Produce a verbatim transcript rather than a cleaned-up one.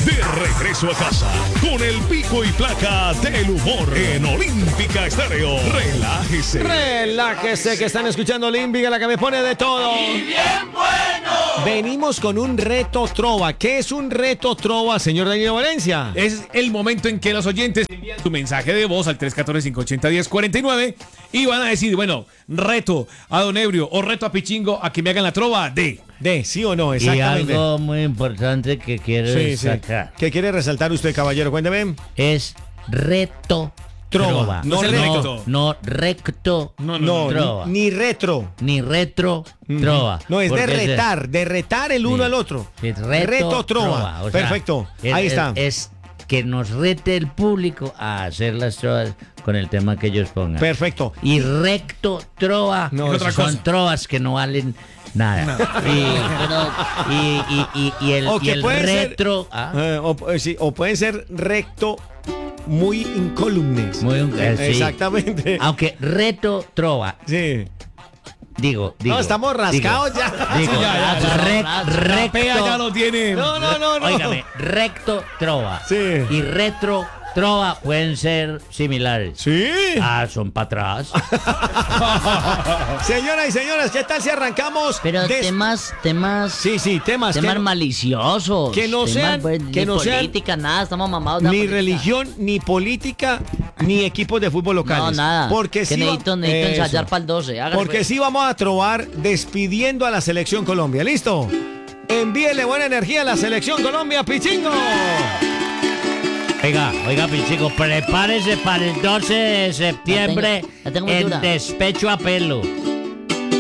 De regreso a casa con el pico y placa del humor en Olímpica Estéreo. Relájese. Relájese que están escuchando Olímpica, la que me pone de todo. ¡Y bien bueno! Venimos con un reto trova. ¿Qué es un reto trova, señor Danilo Valencia? Es el momento en que los oyentes envían su mensaje de voz al tres uno cuatro, cinco ocho cero, uno cero cuatro nueve y van a decir, bueno, reto a Don Ebrio o reto a Pichingo a que me hagan la trova de... De, sí o no, Y exactamente. algo muy importante que quiero Sí, sí. destacar ¿Qué quiere resaltar usted, caballero? Cuénteme. es reto Trova, trova. no No es recto. recto. No recto No, No, trova. ni, ni retro. Ni retro trova. No, es de Porque retar, de retar el uno Sí. al otro. es reto, trova. o sea, Perfecto, es- ahí es- está. Es que nos rete el público a hacer las trovas con el tema que ellos pongan. Perfecto. Y recto trova No, es otra son cosa. trovas que no valen nada. Y, bueno, y, y- y- y el, O y que el pueden ser- retro. ah, Eh, o, eh, sí, o pueden ser recto, muy incólumes. Muy un- eh, sí. Exactamente. Aunque reto trova, Sí. digo, digo. No, estamos rascados digo, ya. Digo, Sí, ya, ya, ya. rec- La pea ya recto. lo tiene. No, no, no, no. Óigame, recto trova Sí. y retro trova pueden ser similares. Sí. Ah, son para atrás. Señoras y señores, ¿qué tal si arrancamos? Pero des- temas, temas, Sí, sí, temas. temas que no- maliciosos. que no temas, sean- pues, que ni no sean- política, nada, estamos mamados de la ni política. religión, ni política, ni equipos de fútbol locales. No, nada. Porque que sí. va- necesito, necesito Eso. ensayar para el doce. hágale, Porque pues. sí vamos a trobar despidiendo a la Selección Colombia. ¿Listo? Envíele buena energía a la Selección Colombia, Pichingo. Oiga, oiga, Pichico, prepárese para el doce de septiembre La tengo- la tengo muy en dura. despecho a pelo.